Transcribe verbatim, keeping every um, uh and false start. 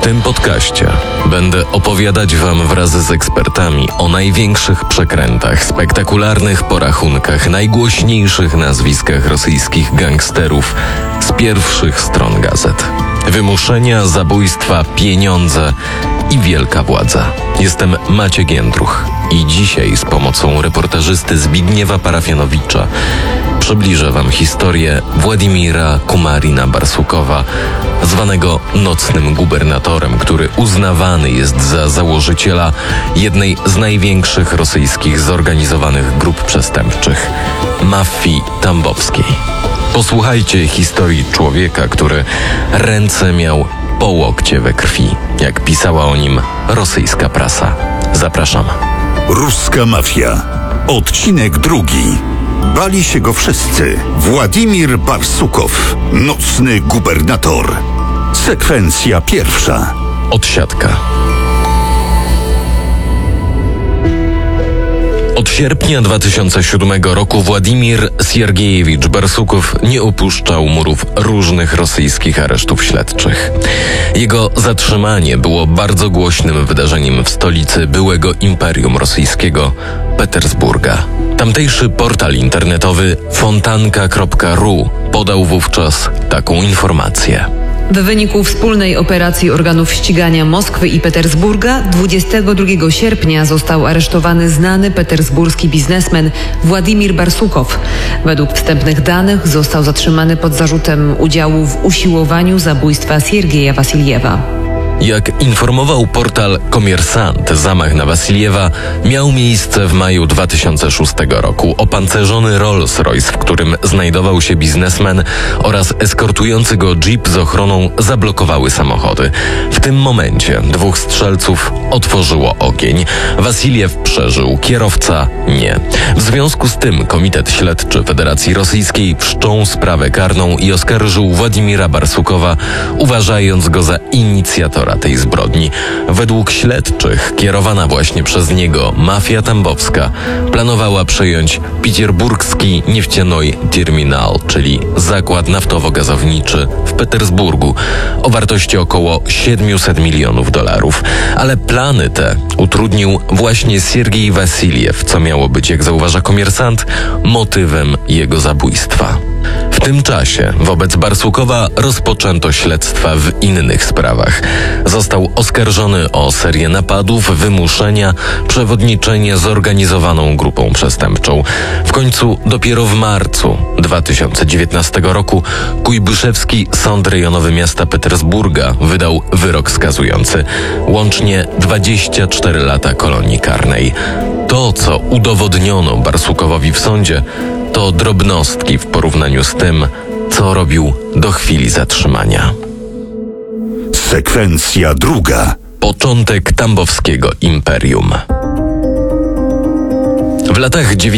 tym podcaście będę opowiadać Wam wraz z ekspertami o największych przekrętach, spektakularnych porachunkach, najgłośniejszych nazwiskach rosyjskich gangsterów z pierwszych stron gazet. Wymuszenia, zabójstwa, pieniądze i wielka władza. Jestem Maciek Jędruch i dzisiaj z pomocą reportażysty Zbigniewa Parafianowicza przybliżę Wam historię Władimira Kumarina Barsukowa, zwanego nocnym gubernatorem, który uznawany jest za założyciela jednej z największych rosyjskich zorganizowanych grup przestępczych – mafii tambowskiej. Posłuchajcie historii człowieka, który ręce miał po łokcie we krwi, jak pisała o nim rosyjska prasa. Zapraszam. Ruska mafia. Odcinek drugi. Bali się go wszyscy. Władimir Barsukow, nocny gubernator. Sekwencja pierwsza. Odsiadka. Od sierpnia dwa tysiące siódmego roku Władimir Siergiejewicz Barsukow nie opuszczał murów różnych rosyjskich aresztów śledczych. Jego zatrzymanie było bardzo głośnym wydarzeniem w stolicy byłego Imperium Rosyjskiego, Petersburga. Tamtejszy portal internetowy fontanka kropka ru podał wówczas taką informację. W wyniku wspólnej operacji organów ścigania Moskwy i Petersburga dwudziestego drugiego sierpnia został aresztowany znany petersburski biznesmen Władimir Barsukow. Według wstępnych danych został zatrzymany pod zarzutem udziału w usiłowaniu zabójstwa Siergieja Wasiljewa. Jak informował portal Komersant, zamach na Wasiljewa miał miejsce w maju dwa tysiące szóstego roku. Opancerzony Rolls-Royce, w którym znajdował się biznesmen, oraz eskortujący go jeep z ochroną zablokowały samochody. W tym momencie dwóch strzelców otworzyło ogień. Wasiljew przeżył, kierowca nie. W związku z tym Komitet Śledczy Federacji Rosyjskiej wszczął sprawę karną i oskarżył Władimira Barsukowa, uważając go za inicjatora tej zbrodni. Według śledczych kierowana właśnie przez niego mafia tambowska planowała przejąć Pieterburgski Nieftiaной Terminal, czyli zakład naftowo-gazowniczy w Petersburgu o wartości około siedemset milionów dolarów. Ale plany te utrudnił właśnie Siergiej Wasiljew, co miało być, jak zauważa Komersant, motywem jego zabójstwa. W tym czasie wobec Barsukowa rozpoczęto śledztwa w innych sprawach. Został oskarżony o serię napadów, wymuszenia, przewodniczenie zorganizowaną grupą przestępczą. W końcu dopiero w marcu dwa tysiące dziewiętnastego roku Kujbyszewski Sąd Rejonowy Miasta Petersburga wydał wyrok skazujący łącznie dwadzieścia cztery lata kolonii karnej. To, co udowodniono Barsukowowi w sądzie, to drobnostki w porównaniu z tym, co robił do chwili zatrzymania. Sekwencja druga. Początek tambowskiego imperium. W latach dziewięćdziesiątych